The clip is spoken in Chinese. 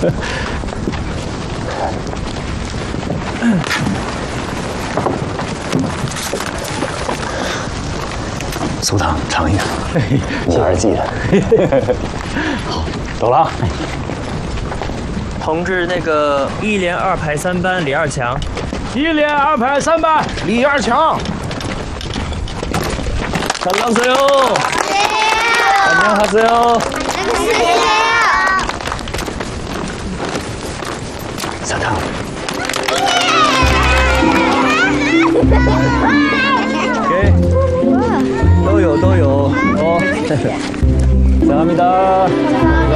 酥糖尝一下，你耳记的。好，走了啊。 同志，那个1连2排3班李二强 ，1连2排3班李二强。 안녕하세요。안녕하세요。 小汤。 给，都有哦。감사합니다。